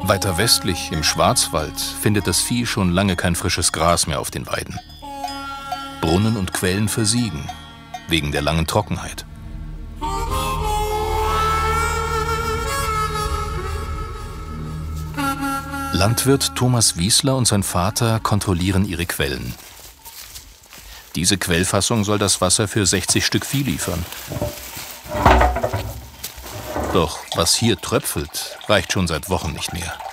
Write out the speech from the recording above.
Weiter westlich, im Schwarzwald, findet das Vieh schon lange kein frisches Gras mehr auf den Weiden. Brunnen und Quellen versiegen, wegen der langen Trockenheit. Landwirt Thomas Wiesler und sein Vater kontrollieren ihre Quellen. Diese Quellfassung soll das Wasser für 60 Stück Vieh liefern. Doch was hier tröpfelt, reicht schon seit Wochen nicht mehr.